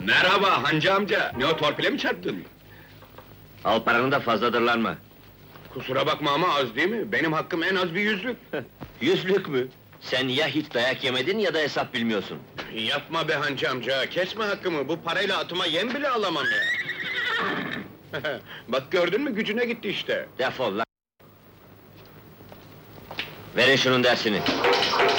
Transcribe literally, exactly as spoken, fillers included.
Merhaba Hancı amca, ne o torpile mi çarptın? Al paranı da fazla dırlanma. Kusura bakma ama az değil mi? Benim hakkım en az bir yüzlük. Yüzlük mü? Sen ya hiç dayak yemedin ya da hesap bilmiyorsun. Yapma be Hancı amca, kesme hakkımı, bu parayla atıma yem bile alamam ya! Bak gördün mü, gücüne gitti işte! Defol lan! Verin şunun dersini.